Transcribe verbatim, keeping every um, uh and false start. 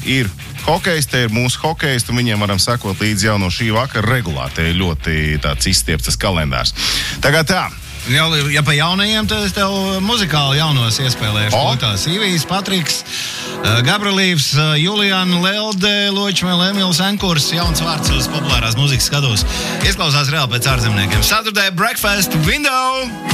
ir hokejs, te ir mūsu hokejs, un viņiem varam sekot līdz jau no šī vakara regulāri. Te ir ļoti tāds izstiepts kalendārs. Tā kā tā. Ja, ja pa jaunajiem, tad es tev muzikāli jaunos iespēlēšu. Tās Ivijas, Patriks, Gabrielīvs, Juliana Lelde, Ločmēl, Emils Enkurs, jauns vārds uz populārās muzikas skatos. Izklausās reāli pēc ārzemniekiem. Saturday Breakfast Window!